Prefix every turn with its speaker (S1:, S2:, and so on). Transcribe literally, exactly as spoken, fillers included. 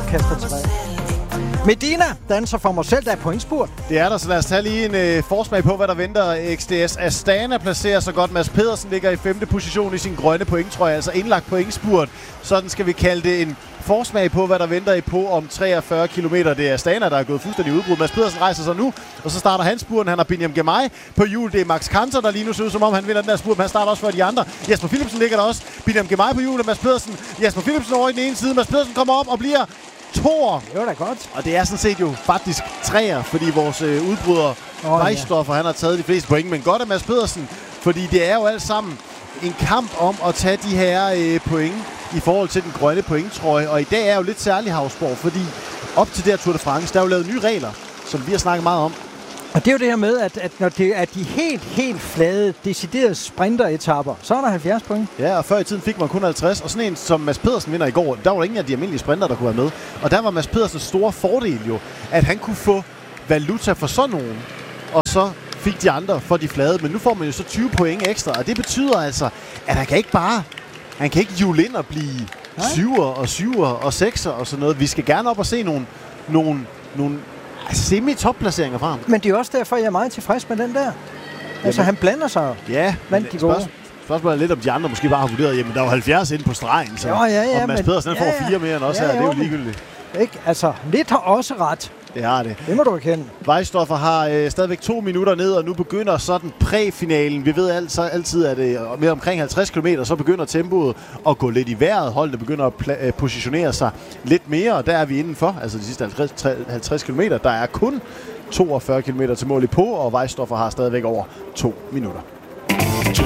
S1: Kasper Terrell. Medina danser for mig selv, der er pointspurt.
S2: Det er der, så lad os tage lige en øh, forsmag på, hvad der venter. X D S Astana placerer sig godt. Mads Pedersen ligger i femte position i sin grønne pointtrøje, altså indlagt pointspurt. Sådan skal vi kalde det en forsmag på, hvad der venter i på om treogfyrre kilometer. Det er Astana, der er gået fuldstændig udbrud. Mads Pedersen rejser sig nu, og så starter han spurten. Han har Binyam Girmay på hjul. Det er Max Kanter, der lige nu ser ud, som om han vinder den der spurt, men han starter også før de andre. Jesper Philipsen ligger der også. Binyam Girmay på hjul, og Mads Pedersen. Jesper Philipsen over i den ene side. Mads Pedersen kommer op og bliver toer.
S1: Det var da godt.
S2: Og det er sådan set jo faktisk treer, fordi vores øh, udbryder
S1: oh,
S2: Weisdorfer, ja. han har taget de fleste point. Men godt af Mads Pedersen, fordi det er jo alt sammen en kamp om at tage de her øh, point i forhold til den grønne pointtrøje. Og i dag er jo lidt særlig Havsborg, fordi op til det her Tour de France, der er jo lavet nye regler, som vi har snakket meget om.
S1: Og det er jo det her med, at, at når det er de helt, helt flade, deciderede sprinteretapper, så er der halvfjerds point.
S2: Ja, og før i tiden fik man kun halvtreds, og sådan en som Mads Pedersen vinder i går, der var der ingen af de almindelige sprinter, der kunne være med. Og der var Mads Pedersens store fordel jo, at han kunne få valuta for sådan nogen, og så fik de andre for de flade. Men nu får man jo så tyve point ekstra, og det betyder altså, at han kan ikke bare, han kan ikke jule ind og blive syver og syver og sekser og sådan noget. Vi skal gerne op og se nogle, nogle, nogle semi-top-placeringer fra ham.
S1: Men det er også derfor, jeg er meget tilfreds med den der. Altså, han blander sig
S2: ja,
S1: blandt de gode.
S2: Spørgsmål, spørgsmålet er lidt, om de andre måske bare har vurderet, jamen der var halvfjerds inde på stregen, så
S1: jo, ja, ja,
S2: og Mads Pedersen
S1: ja,
S2: får
S1: ja.
S2: fire mere end os
S1: ja,
S2: her, det er jo
S1: jo,
S2: ligegyldigt.
S1: Ikke? Altså, lidt har også ret.
S2: Det har det.
S1: Det må du erkende.
S2: Weisdorfer har øh, stadigvæk to minutter ned, og nu begynder sådan præfinalen. Vi ved alt, så altid, at øh, med omkring halvtreds kilometer, så begynder tempoet at gå lidt i vejret. Holdene begynder at pla- øh, positionere sig lidt mere, og der er vi indenfor. Altså de sidste halvtreds kilometer. Der er kun toogfyrre kilometer til mål i på, og Weisdorfer har stadigvæk over to minutter.